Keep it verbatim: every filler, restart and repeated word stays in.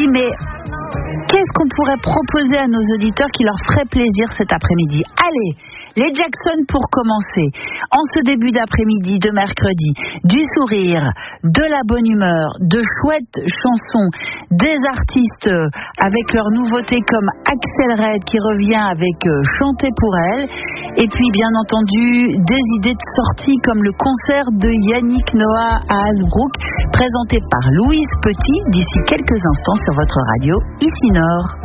dit, mais qu'est-ce qu'on pourrait proposer à nos auditeurs qui leur ferait plaisir cet après-midi? Allez, les Jackson pour commencer. En ce début d'après-midi de mercredi, du sourire, de la bonne humeur, de chouettes chansons, des artistes avec leurs nouveautés comme Axel Red qui revient avec Chanter pour elle. Et puis bien entendu, des idées de sortie comme le concert de Yannick Noah à Hasbrook, présenté par Louise Petit d'ici quelques instants sur votre radio ici Nord.